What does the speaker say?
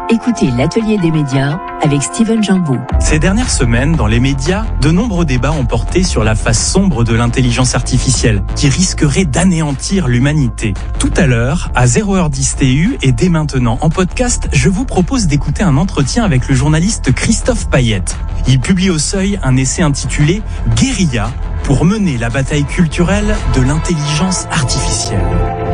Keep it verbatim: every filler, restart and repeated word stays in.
Écoutez l'Atelier des médias avec Steven Jambou. Ces dernières semaines, dans les médias, de nombreux débats ont porté sur la face sombre de l'intelligence artificielle, qui risquerait d'anéantir l'humanité. Tout à l'heure, à zéro heure dix T U et dès maintenant en podcast, je vous propose d'écouter un entretien avec le journaliste Christophe Payette. Il publie au Seuil un essai intitulé « Guérilla » pour mener la bataille culturelle de l'intelligence artificielle.